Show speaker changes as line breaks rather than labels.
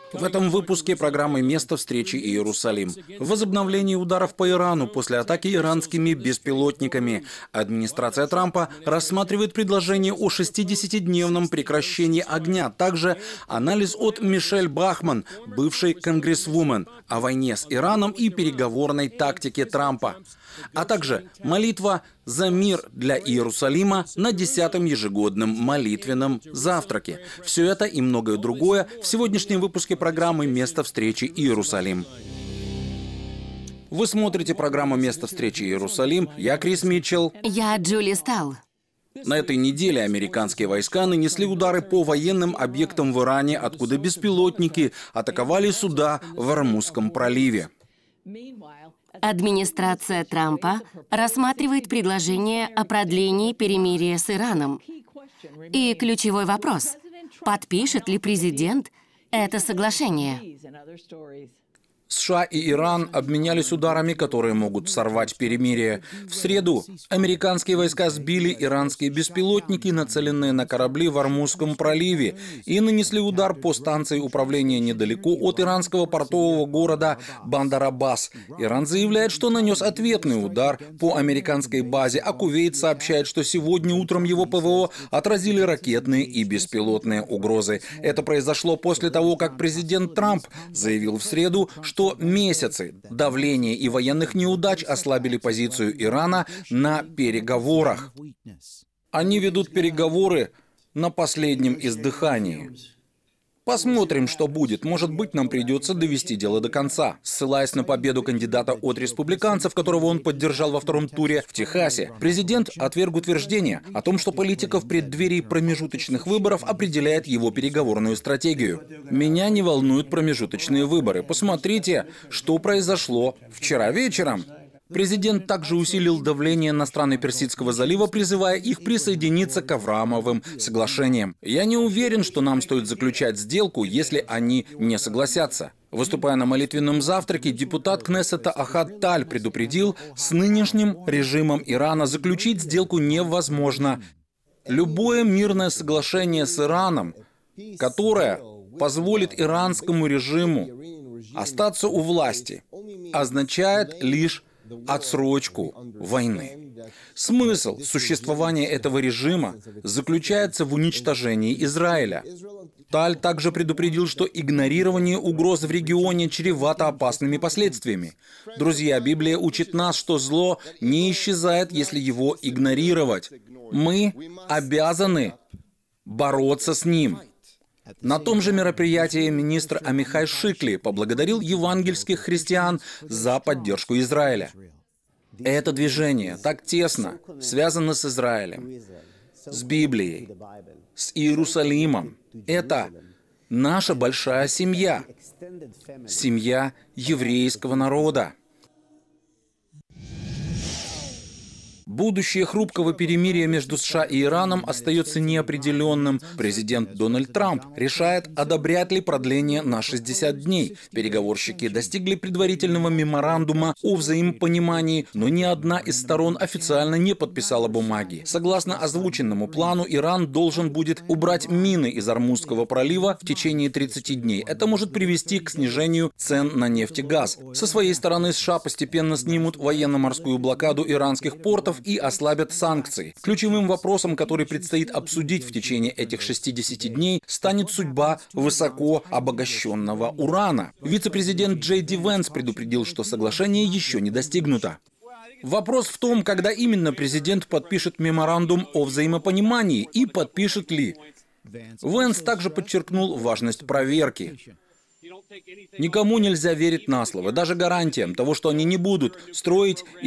В этом выпуске программы «Место встречи Иерусалим». Возобновление ударов по Ирану после атаки иранскими беспилотниками. Администрация Трампа рассматривает предложение о 60-дневном прекращении огня. Также анализ от Мишель Бахман, бывшей конгрессвумен, о войне с Ираном и переговорной тактике Трампа. А также молитва за мир для Иерусалима на 10-м ежегодном молитвенном завтраке. Все это и многое другое в сегодняшнем выпуске программы «Место встречи Иерусалим». Вы смотрите программу «Место встречи Иерусалим». Я Крис Митчелл.
Я Джули Стал.
На этой неделе американские войска нанесли удары по военным объектам в Иране, откуда беспилотники атаковали суда в Ормузском проливе.
Администрация Трампа рассматривает предложение о продлении перемирия с Ираном. И ключевой вопрос – подпишет ли президент это соглашение?
США и Иран обменялись ударами, которые могут сорвать перемирие. В среду американские войска сбили иранские беспилотники, нацеленные на корабли в Ормузском проливе, и нанесли удар по станции управления недалеко от иранского портового города Бандар-Аббас. Иран заявляет, что нанес ответный удар по американской базе, а Кувейт сообщает, что сегодня утром его ПВО отразили ракетные и беспилотные угрозы. Это произошло после того, как президент Трамп заявил в среду, что месяцы давления и военных неудач ослабили позицию Ирана на переговорах. Они ведут переговоры на последнем издыхании. Посмотрим, что будет. Может быть, нам придется довести дело до конца. Ссылаясь на победу кандидата от республиканцев, которого он поддержал во втором туре в Техасе, президент отверг утверждение о том, что политика в преддверии промежуточных выборов определяет его переговорную стратегию. «Меня не волнуют промежуточные выборы. Посмотрите, что произошло вчера вечером». Президент также усилил давление на страны Персидского залива, призывая их присоединиться к Авраамовым соглашениям. «Я не уверен, что нам стоит заключать сделку, если они не согласятся». Выступая на молитвенном завтраке, депутат Кнессета Ахад Таль предупредил, с нынешним режимом Ирана заключить сделку невозможно. Любое мирное соглашение с Ираном, которое позволит иранскому режиму остаться у власти, означает лишь отсрочку войны. Смысл существования этого режима заключается в уничтожении Израиля. Таль также предупредил, что игнорирование угроз в регионе чревато опасными последствиями. Друзья, Библия учит нас, что зло не исчезает, если его игнорировать. Мы обязаны бороться с ним. На том же мероприятии министр Амихай Шикли поблагодарил евангельских христиан за поддержку Израиля. Это движение так тесно связано с Израилем, с Библией, с Иерусалимом. Это наша большая семья, семья еврейского народа. Будущее хрупкого перемирия между США и Ираном остается неопределенным. Президент Дональд Трамп решает, одобрять ли продление на 60 дней. Переговорщики достигли предварительного меморандума о взаимопонимании, но ни одна из сторон официально не подписала бумаги. Согласно озвученному плану, Иран должен будет убрать мины из Ормузского пролива в течение 30 дней. Это может привести к снижению цен на нефть и газ. Со своей стороны, США постепенно снимут военно-морскую блокаду иранских портов и ослабят санкции. Ключевым вопросом, который предстоит обсудить в течение этих 60 дней, станет судьба высоко обогащенного урана. Вице-президент Джей Ди Венс предупредил, что соглашение еще не достигнуто. Вопрос в том, когда именно президент подпишет меморандум о взаимопонимании и подпишет ли. Венс также подчеркнул важность проверки. Никому нельзя верить на слово, даже гарантиям того, что они не будут строить